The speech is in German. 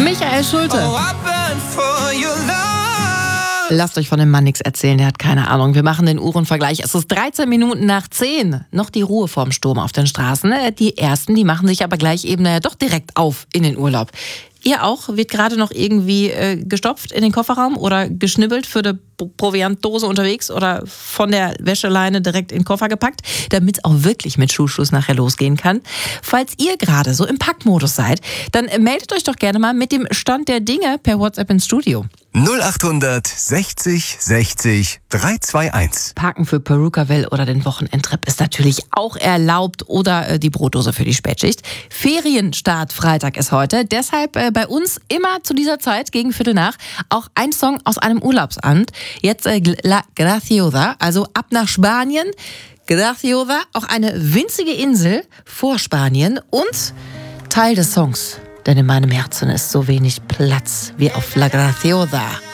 Michael Schulte. Oh, I burn for your love. Lasst euch von dem Mann nichts erzählen, der hat keine Ahnung. Wir machen den Uhrenvergleich. Es ist 13 Minuten nach 10. Noch die Ruhe vorm Sturm auf den Straßen. Die Ersten, die machen sich aber gleich eben doch direkt auf in den Urlaub. Ihr auch? Wird gerade noch irgendwie gestopft in den Kofferraum oder geschnibbelt für die Proviantdose unterwegs oder von der Wäscheleine direkt in den Koffer gepackt, damit es auch wirklich mit Schulschluss nachher losgehen kann? Falls ihr gerade so im Packmodus seid, dann meldet euch doch gerne mal mit dem Stand der Dinge per WhatsApp ins Studio. 0800 60 60 321. Parken für Perukaville oder den Wochenendtrip ist natürlich auch erlaubt oder die Brotdose für die Spätschicht. Ferienstart Freitag ist heute, deshalb bei uns immer zu dieser Zeit gegen Viertel nach auch ein Song aus einem Urlaubsamt. Jetzt La Graciosa, also ab nach Spanien. Graciosa, auch eine winzige Insel vor Spanien und Teil des Songs. Denn in meinem Herzen ist so wenig Platz wie auf La Graciosa.